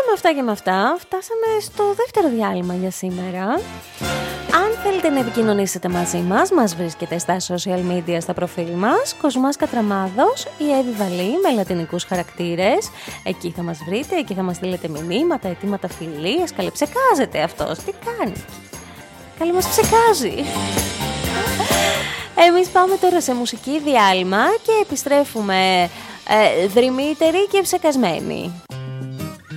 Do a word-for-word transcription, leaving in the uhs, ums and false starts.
με αυτά και με αυτά φτάσαμε στο δεύτερο διάλειμμα για σήμερα. Αν θέλετε να επικοινωνήσετε μαζί μας, μας βρίσκετε στα social media, στα προφίλ μας, Κοσμάς Κατραμάδος ή Εύη Βαλή με λατινικούς χαρακτήρες. Εκεί θα μας βρείτε, εκεί θα μας στείλετε μηνύματα, αιτήματα φιλίας. Καλέ, ψεκάζεται αυτός, τι κάνει? Καλέ, μας ψεκάζει. Εμείς πάμε τώρα σε μουσική διάλειμμα και επιστρέφουμε ε, δρυμύτεροι και ψεκασμένοι.